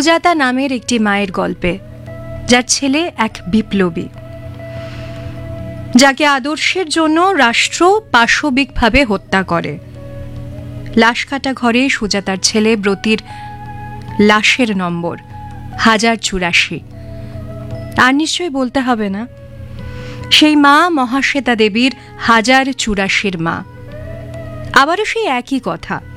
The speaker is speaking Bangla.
সুজাতা নামের একটি মায়ের গল্পে, যার ছেলে এক বিপ্লবী, যাকে আদর্শের জন্য রাষ্ট্র পাশবিকভাবে হত্যা করে। লাশ কাটা ঘরে সুজাতার ছেলে ব্রতীর লাশের নম্বর 1084। আর নিশ্চয়ই বলতে হবে না, সেই মা মহাশ্বেতা দেবীর 1084 মা। আবারও সেই একই কথা,